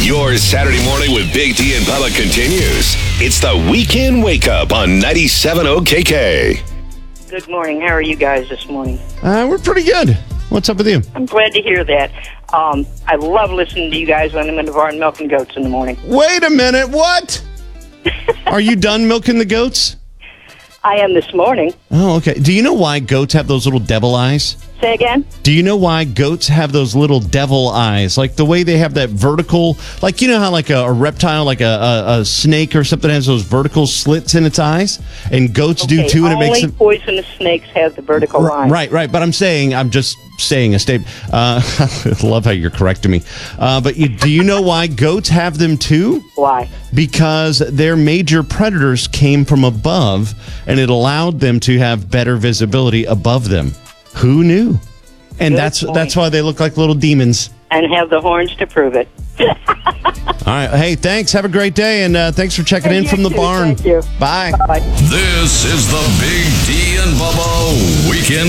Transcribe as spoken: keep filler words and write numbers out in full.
Your Saturday morning with Big D and Bubba continues. It's the Weekend Wake Up on ninety-seven point oh K K. Good morning. How are you guys this morning? Uh, we're pretty good. What's up with you? I'm glad to hear that. Um, I love listening to you guys when I'm in the barn milking goats in the morning. Wait a minute. What? Are you done milking the goats? I am this morning. Oh, okay. Do you know why goats have those little devil eyes? Say again? Do you know why goats have those little devil eyes? Like the way they have that vertical, like you know how like a, a reptile, like a, a, a snake or something has those vertical slits in its eyes? And goats Okay, do too, and it makes only them... poisonous snakes have the vertical line. Right, right. But I'm saying, I'm just saying a statement. Uh, I love how you're correcting me. Uh, but you, do you know why goats have them too? Why? Because their major predators came from above, and it allowed them to have better visibility above them. Who knew? And Good that's point. that's why they look like little demons. And have the horns to prove it. All right. Hey, thanks. Have a great day, and uh, thanks for checking Hey, in you from the too. barn. Thank you. Bye. Bye. This is the Big D and Bubba Weekend